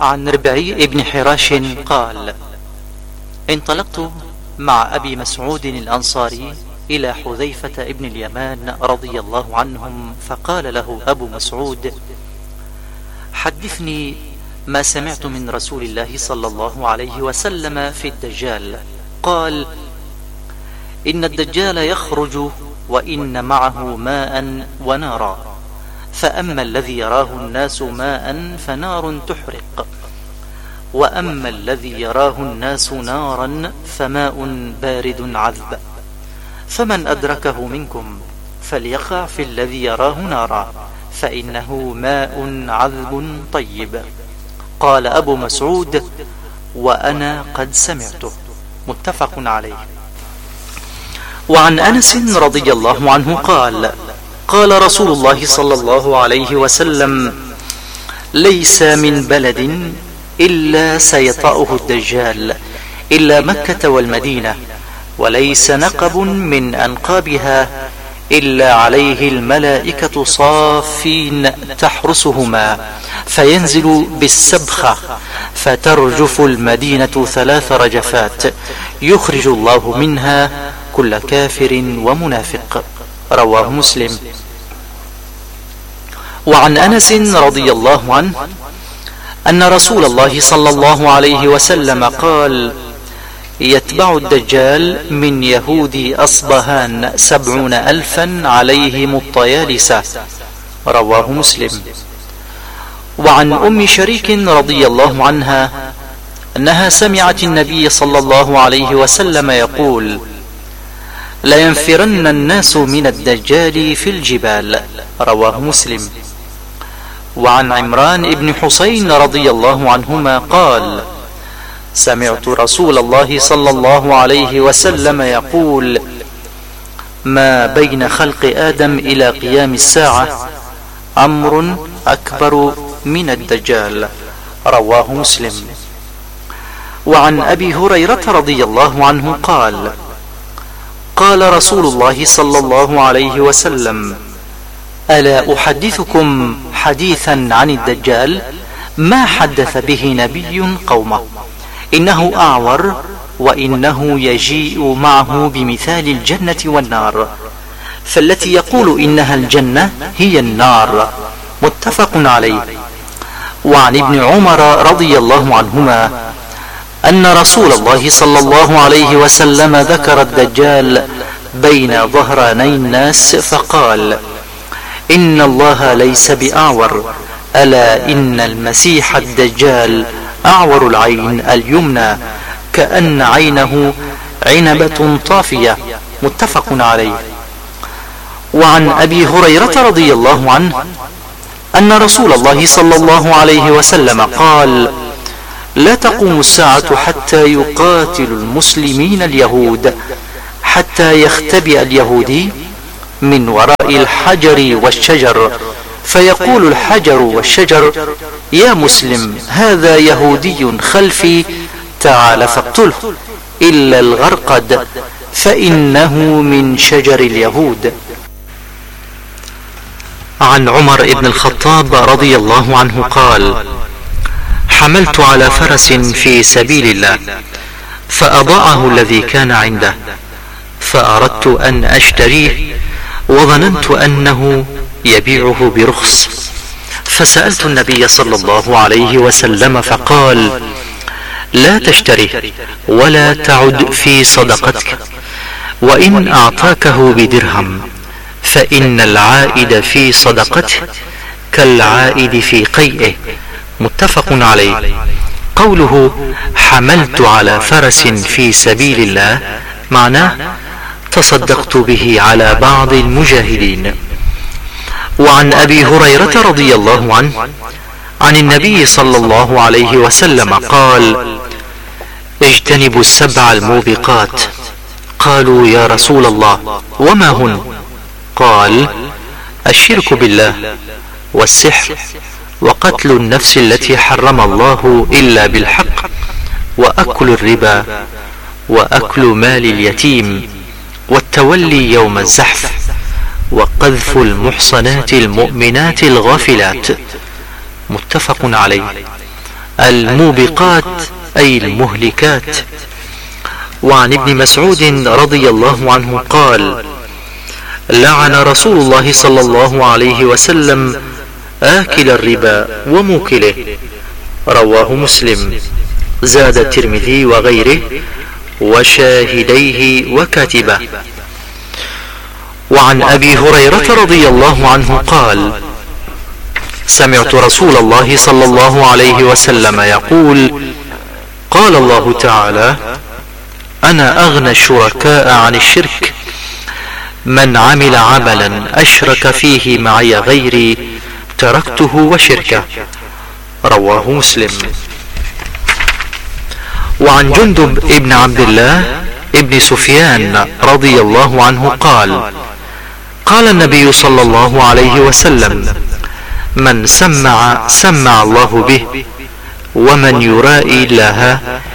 عن ربعي بن حراش قال: انطلقت مع أبي مسعود الأنصاري إلى حذيفة ابن اليمان رضي الله عنهم، فقال له أبو مسعود: حدثني ما سمعت من رسول الله صلى الله عليه وسلم في الدجال. قال: إن الدجال يخرج وإن معه ماء ونارا، فأما الذي يراه الناس ماء فنار تحرق، وأما الذي يراه الناس نارا فماء بارد عذب، فمن أدركه منكم فليقع في الذي يراه نارا، فإنه ماء عذب طيب. قال أبو مسعود: وأنا قد سمعته. متفق عليه. وعن أنس رضي الله عنه قال: قال رسول الله صلى الله عليه وسلم: ليس من بلد إلا سيطأه الدجال إلا مكة والمدينة، وليس نقب من أنقابها إلا عليه الملائكة صافين تحرسهما، فينزل بالسبخة فترجف المدينة 3 رجفات، يخرج الله منها كل كافر ومنافق. رواه مسلم. وعن أنس رضي الله عنه أن رسول الله صلى الله عليه وسلم قال: يتبع الدجال من يهود أصبهان 70,000 عليهم الطيالسة. رواه مسلم. وعن أم شريك رضي الله عنها أنها سمعت النبي صلى الله عليه وسلم يقول: لينفرن الناس من الدجال في الجبال. رواه مسلم. وعن عمران بن حسين رضي الله عنهما قال: سمعت رسول الله صلى الله عليه وسلم يقول: ما بين خلق آدم إلى قيام الساعة أمر أكبر من الدجال. رواه مسلم. وعن أبي هريرة رضي الله عنه قال: قال رسول الله صلى الله عليه وسلم: ألا أحدثكم حديثا عن الدجال ما حدث به نبي قومه، إنه أعور، وإنه يجيء معه بمثال الجنة والنار، فالتي يقول إنها الجنة هي النار. متفق عليه. وعن ابن عمر رضي الله عنهما أن رسول الله صلى الله عليه وسلم ذكر الدجال بين ظهراني الناس فقال: إن الله ليس بأعور، ألا إن المسيح الدجال أعور العين اليمنى كأن عينه عنبة طافية. متفق عليه. وعن أبي هريرة رضي الله عنه أن رسول الله صلى الله عليه وسلم قال: لا تقوم الساعة حتى يقاتل المسلمين اليهود، حتى يختبئ اليهودي من وراء الحجر والشجر، فيقول الحجر والشجر: يا مسلم، هذا يهودي خلفي، تعال فاقتله، إلا الغرقد فإنه من شجر اليهود. عن عمر بن الخطاب رضي الله عنه قال: حملت على فرس في سبيل الله، فأضاعه الذي كان عنده، فأردت أن أشتريه، وظننت أنه يبيعه برخص، فسألت النبي صلى الله عليه وسلم فقال: لا تشتريه ولا تعد في صدقتك، وإن أعطاكه بدرهم فإن العائد في صدقته كالعائد في قيئه. متفق عليه. قوله حملت على فرس في سبيل الله معناه تصدقت به على بعض المجاهدين. وعن أبي هريرة رضي الله عنه عن النبي صلى الله عليه وسلم قال: اجتنبوا السبع الموبقات. قالوا: يا رسول الله وما هن؟ قال: الشرك بالله، والسحر، وقتل النفس التي حرم الله إلا بالحق، وأكل الربا، وأكل مال اليتيم، والتولي يوم الزحف، وقذف المحصنات المؤمنات الغافلات. متفق عليه. الموبقات أي المهلكات. وعن ابن مسعود رضي الله عنه قال: لعن رسول الله صلى الله عليه وسلم آكل الربا وموكله. رواه مسلم. زاد الترمذي وغيره: وشاهديه وكاتبه. وعن أبي هريرة رضي الله عنه قال: سمعت رسول الله صلى الله عليه وسلم يقول: قال الله تعالى: أنا أغنى الشركاء عن الشرك، من عمل عملا أشرك فيه معي غيري تركته وشركه. رواه مسلم. وعن جندب ابن عبد الله ابن سفيان رضي الله عنه قال: قال النبي صلى الله عليه وسلم: من سمع الله به، ومن يرائي الله